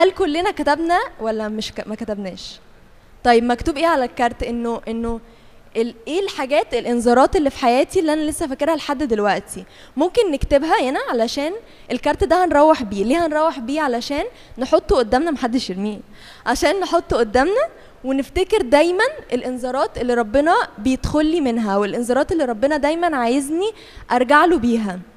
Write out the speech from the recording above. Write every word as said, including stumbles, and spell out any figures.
هل كلنا كتبنا ولا مش ك... ما كتبناش؟ طيب مكتوب ايه على الكارت؟ انه انه ال... ايه الحاجات الانذارات اللي في حياتي اللي انا لسه فاكرها لحد دلوقتي؟ ممكن نكتبها هنا علشان الكارت ده هنروح بيه. ليه هنروح بيه؟ علشان نحطه قدامنا، محدش يرميه، عشان نحطه قدامنا ونفتكر دايما الانذارات اللي ربنا بيدخل لي منها، والانذارات اللي ربنا دايما عايزني ارجع له بيها.